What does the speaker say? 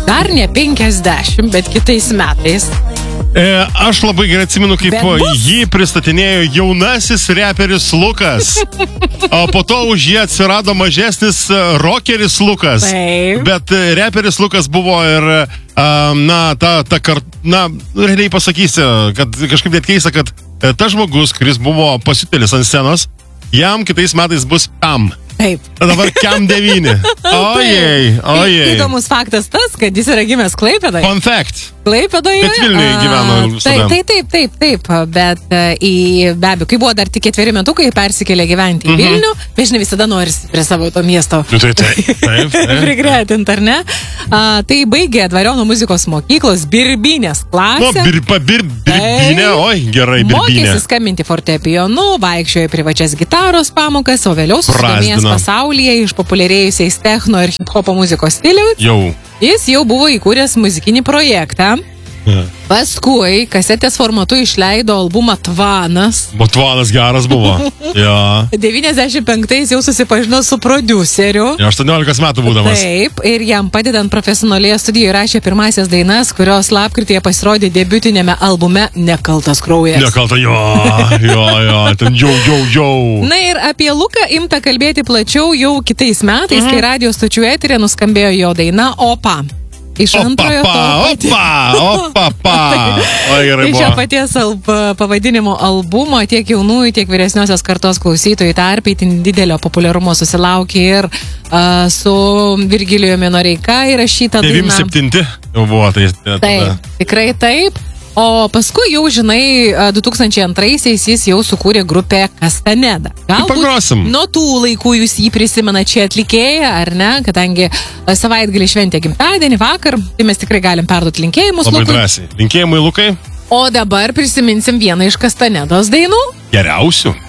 dar ne 50, bet kitais metais. Aš labai gerai atsimenu, kaip jį pristatinėjo jaunasis reperis Lukas. O po to už jį atsirado mažesnis rockeris Lukas. Taip. Bet reperis Lukas buvo ir, realiai pasakysiu, kad kažkaip net keista, kad tas žmogus, kuris buvo pasiutėlis ant scenos, jam kitais metais bus Cam. Taip. Dabar Cam 9. Ojei. Įdomus faktas tas, kad jis yra gimęs Klaipėdoje. Fun fact. Klaipėdoje. Bet Vilniuje gyveno visada. Taip. Bet be abejo, kai buvo dar tik 4 metukai, persikėlė gyventi į Vilnių, bet žinai, visada norisi prie savo to miesto. Taip. Prigretint, ar ne? Tai baigė Dvariono muzikos mokyklos Birbynės klasę. Birbynė, oi, gerai, Birbynė. Mokėsi skambinti fortepijonu, vaikščiojo privačias gitaros pamokas, o vėliau susidomėjęs pasaulyje išpopuliarėjusiais techno ir hip-hopo muzikos stiliaus. Jis jau buvo įkūręs muzikinį projektą. Paskui kasetės formatu išleido albumą Tvanas. Tvanas geras buvo. 95 jau susipažino su prodiuseriu. 18 metų būdamas. Taip, ir jam padedant profesionalėje studijoje rašė pirmasias dainas, kurios lapkrityje pasirodė debiutinėme albume Nekaltas kraujas. Nekalta, ten jau. Na ir apie Luką imta kalbėti plačiau jau kitais metais, kai radio stočių eterė nuskambėjo jo daina Opa. Iš antrojo iš šio paties pavadinimo albumo tiek jaunųjų, tiek vyresniosios kartos klausytojų tarpe itin didelio populiarumo susilaukė ir su Virgilijumi Noreika įrašyta daina. 97 jau buvo tai. Taip, tikrai taip. O paskui jau, žinai, 2002-aisiais jis jau sukūrė grupę Kastaneda. Galbūt nuo tų laikų jūs jį prisimena čia atlikėją, ar ne? Kadangi savaitgalį šventė gimtadienį vakar, tai mes tikrai galim perduoti linkėjimus Lukui. Labai drąsiai. Linkėjimai Lukai. O dabar prisiminsim vieną iš Kastanedos dainų. Geriausių.